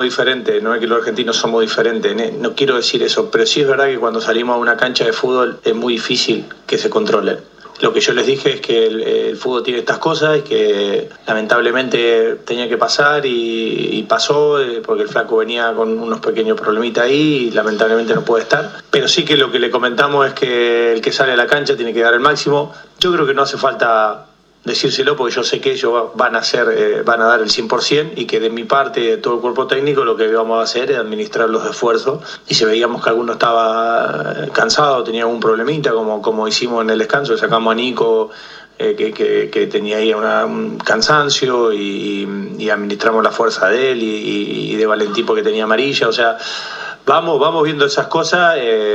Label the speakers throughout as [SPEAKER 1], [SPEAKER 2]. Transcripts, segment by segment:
[SPEAKER 1] diferentes, no es que los argentinos somos diferentes, no quiero decir eso, pero sí es verdad que cuando salimos a una cancha de fútbol es muy difícil que se controle. Lo que yo les dije es que el fútbol tiene estas cosas y que lamentablemente tenía que pasar y pasó porque el flaco venía con unos pequeños problemitas ahí y lamentablemente no puede estar. Pero sí que lo que le comentamos es que el que sale a la cancha tiene que dar el máximo. Yo creo que no hace falta decírselo porque yo sé que ellos van a dar el 100% y que de mi parte, de todo el cuerpo técnico, lo que vamos a hacer es administrar los esfuerzos y si veíamos que alguno estaba cansado, tenía algún problemita, como hicimos en el descanso, sacamos a Nico que tenía ahí un cansancio y administramos la fuerza de él y de Valentín porque tenía amarilla, o sea, vamos viendo esas cosas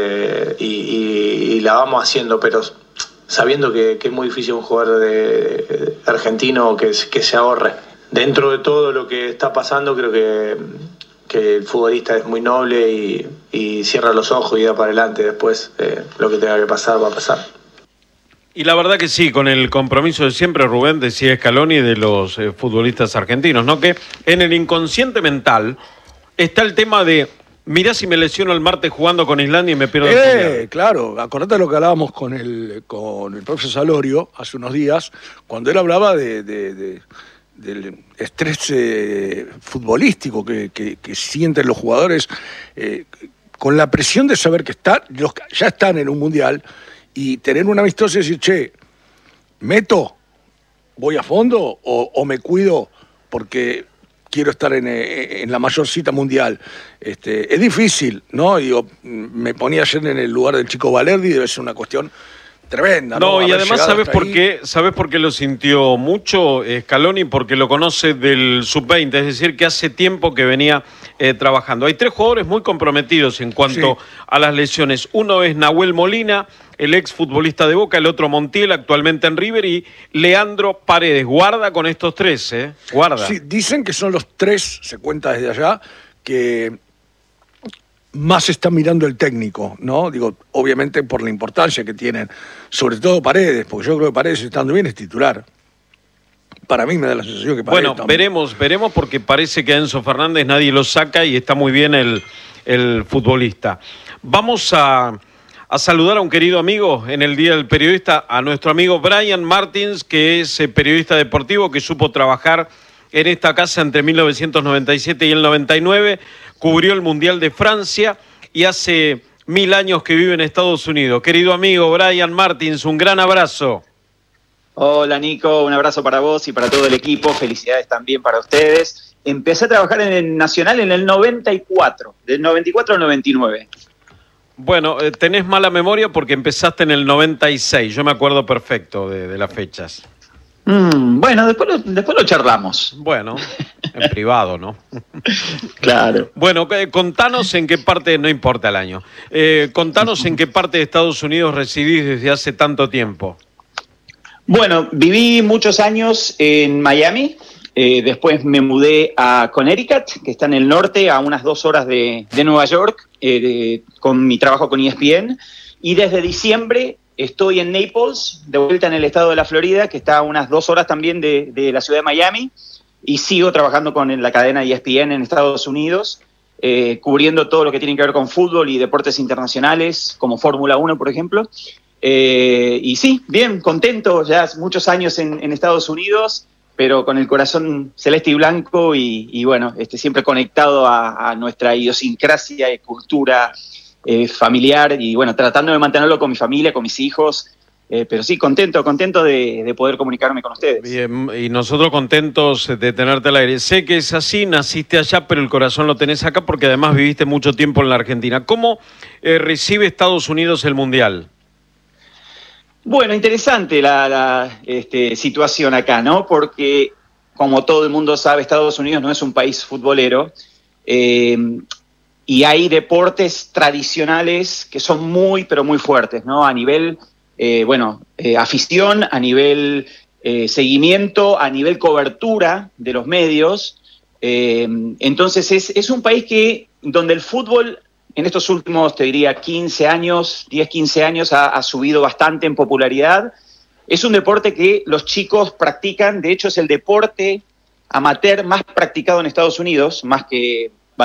[SPEAKER 1] y la vamos haciendo, pero sabiendo que es muy difícil un jugador de argentino que se ahorre. Dentro de todo lo que está pasando, creo que el futbolista es muy noble y cierra los ojos y da para adelante. Después lo que tenga que pasar va a pasar.
[SPEAKER 2] Y la verdad que sí, con el compromiso de siempre, Rubén, decía Scaloni, de los futbolistas argentinos, ¿no? Que en el inconsciente mental está el tema de: mirá si me lesiono el martes jugando con Islandia y me pierdo el mundial.
[SPEAKER 3] Claro, acordate lo que hablábamos con el profesor Salorio hace unos días, cuando él hablaba del estrés futbolístico que sienten los jugadores con la presión de saber que ya están en un mundial y tener una amistosa y decir, che, ¿meto? ¿Voy a fondo? ¿O me cuido porque quiero estar en la mayor cita mundial? Es difícil, ¿no? Digo, me ponía ayer en el lugar del chico Valerdi, debe ser una cuestión tremenda, ¿no?
[SPEAKER 2] Y además, ¿sabes por qué lo sintió mucho Scaloni? Porque lo conoce del sub-20, es decir, que hace tiempo que venía trabajando. Hay 3 jugadores muy comprometidos en cuanto a las lesiones. Uno es Nahuel Molina, el ex futbolista de Boca, el otro Montiel, actualmente en River, y Leandro Paredes. Guarda con estos 3, guarda.
[SPEAKER 3] Sí, dicen que son los 3, se cuenta desde allá, que más está mirando el técnico, ¿no? Digo, obviamente por la importancia que tienen, sobre todo Paredes, porque yo creo que Paredes, estando bien, es titular. Para mí me da la sensación que Paredes...
[SPEAKER 2] Bueno, veremos porque parece que a Enzo Fernández nadie lo saca y está muy bien el futbolista. Vamos a saludar a un querido amigo en el Día del Periodista, a nuestro amigo Brian Martins, que es periodista deportivo, que supo trabajar en esta casa entre 1997 y el 99, cubrió el Mundial de Francia y hace 1000 años que vive en Estados Unidos. Querido amigo Brian Martins, un gran abrazo.
[SPEAKER 4] Hola Nico, un abrazo para vos y para todo el equipo, felicidades también para ustedes. Empecé a trabajar en el Nacional en el 94, del 94 al 99.
[SPEAKER 2] Bueno, tenés mala memoria porque empezaste en el 96, yo me acuerdo perfecto de las fechas.
[SPEAKER 4] Bueno, después lo charlamos.
[SPEAKER 2] Bueno, en privado, ¿no?
[SPEAKER 4] Claro.
[SPEAKER 2] Bueno, contanos en qué parte, no importa el año, contanos en qué parte de Estados Unidos residís desde hace tanto tiempo.
[SPEAKER 4] Bueno, viví muchos años en Miami, después me mudé a Connecticut, que está en el norte, a unas 2 horas de Nueva York, con mi trabajo con ESPN, y desde diciembre estoy en Naples, de vuelta en el estado de la Florida, que está a unas 2 horas también de la ciudad de Miami, y sigo trabajando con la cadena ESPN en Estados Unidos, cubriendo todo lo que tiene que ver con fútbol y deportes internacionales, como Fórmula 1, por ejemplo. Y sí, bien, contento, ya hace muchos años en Estados Unidos, pero con el corazón celeste y blanco y bueno, siempre conectado a nuestra idiosincrasia y cultura familiar y bueno, tratando de mantenerlo con mi familia, con mis hijos, pero sí, contento de poder comunicarme con ustedes.
[SPEAKER 2] Bien, y nosotros contentos de tenerte al aire. Sé que es así, naciste allá, pero el corazón lo tenés acá porque además viviste mucho tiempo en la Argentina. ¿Cómo recibe Estados Unidos el Mundial?
[SPEAKER 4] Bueno, interesante la situación acá, ¿no? Porque, como todo el mundo sabe, Estados Unidos no es un país futbolero y hay deportes tradicionales que son muy, pero muy fuertes, ¿no? A nivel, afición, a nivel seguimiento, a nivel cobertura de los medios. Entonces, es un país donde el fútbol en estos últimos, te diría, 15 años ha subido bastante en popularidad. Es un deporte que los chicos practican, de hecho es el deporte amateur más practicado en Estados Unidos, más que